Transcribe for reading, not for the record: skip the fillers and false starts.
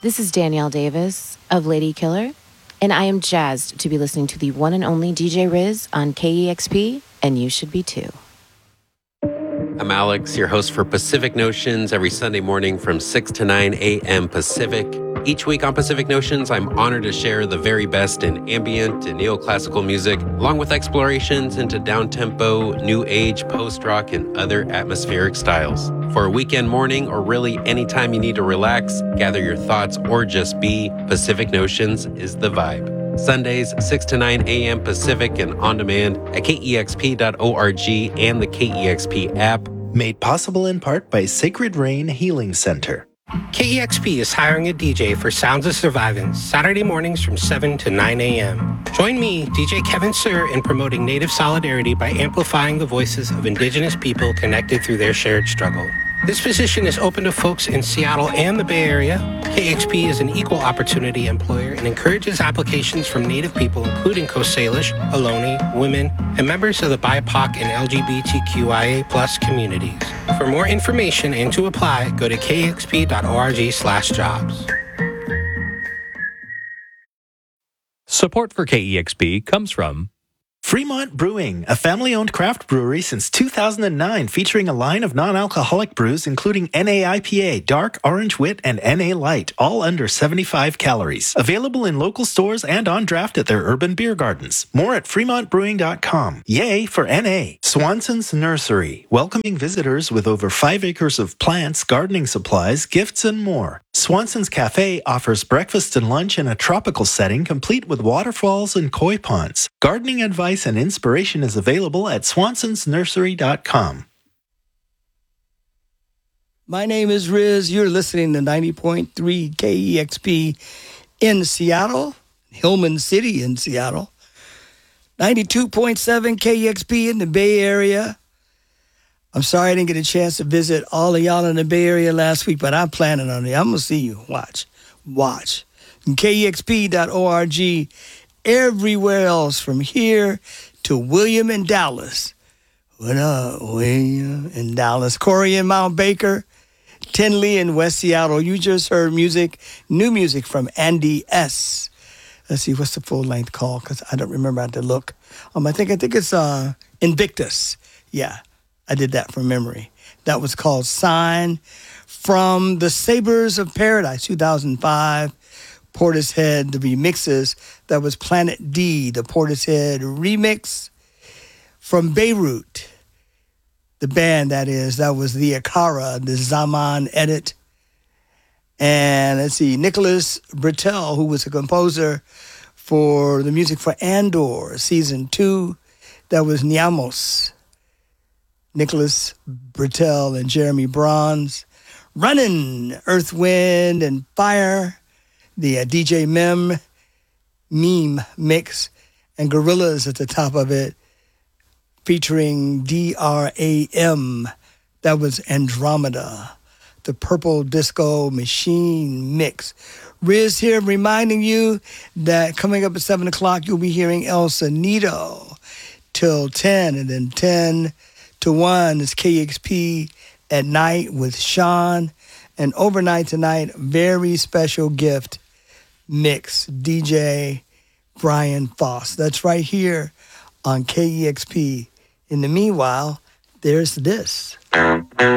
This is Danielle Davis of Lady Killer, and I am jazzed to be listening to the one and only DJ Riz on KEXP, and you should be too. I'm Alex, your host for Pacific Notions, every Sunday morning from 6 to 9 a.m. Pacific. Each week on Pacific Notions, I'm honored to share the very best in ambient and neoclassical music, along with explorations into down-tempo, new age, post-rock, and other atmospheric styles. For a weekend morning, or really anytime you need to relax, gather your thoughts, or just be, Pacific Notions is the vibe. Sundays, 6 to 9 a.m. Pacific and on demand at KEXP.org and the KEXP app. Made possible in part by Sacred Rain Healing Center. KEXP is hiring a DJ for Sounds of Survivance, Saturday mornings from 7 to 9 a.m. Join me, DJ Kevin Sir, in promoting Native solidarity by amplifying the voices of Indigenous people connected through their shared struggle. This position is open to folks in Seattle and the Bay Area. KEXP is an equal opportunity employer and encourages applications from Native people, including Coast Salish, Ohlone, women, and members of the BIPOC and LGBTQIA+ communities. For more information and to apply, go to kexp.org/jobs. Support for KEXP comes from Fremont Brewing, a family-owned craft brewery since 2009, featuring a line of non-alcoholic brews including NA IPA, Dark, Orange Wit, and NA Light, all under 75 calories. Available in local stores and on draft at their urban beer gardens. More at fremontbrewing.com. Yay for NA. Swanson's Nursery, welcoming visitors with over 5 acres of plants, gardening supplies, gifts, and more. Swanson's Cafe offers breakfast and lunch in a tropical setting complete with waterfalls and koi ponds. Gardening advice and inspiration is available at swansonsnursery.com. My name is Riz. You're listening to 90.3 KEXP in Seattle, Hillman City in Seattle. 92.7 KEXP in the Bay Area. I'm sorry I didn't get a chance to visit all of y'all in the Bay Area last week, but I'm planning on it. I'm going to see you. Watch. And KEXP.org. Everywhere else from here to William and Dallas. What up, William and Dallas? Corey and Mount Baker. Tinley in West Seattle. You just heard new music from Andy S. Let's see, what's the full length called? Because I don't remember. I had to look. I think it's Invictus. Yeah, I did that from memory. That was called Sign from the Sabres of Paradise, 2005. Portishead, the remixes. That was Planet D, the Portishead remix from Beirut. The band, that was the Akara, the Zaman edit. And let's see, Nicholas Britell, who was a composer for the music for Andor, Season 2. That was Niamos. Nicholas Britell and Jeremy Bronze. Running, Earth, Wind, and Fire. The DJ Meme mix. And Gorillas at the top of it, featuring DRAM. That was Andromeda. The Purple Disco Machine mix. Riz here reminding you that coming up at 7 o'clock, you'll be hearing El Sonido till 10. And then 10 to 1 is KEXP at night with Sean. And overnight tonight, very special gift mix, DJ Brian Foss. That's right here on KEXP. In the meanwhile, there's this.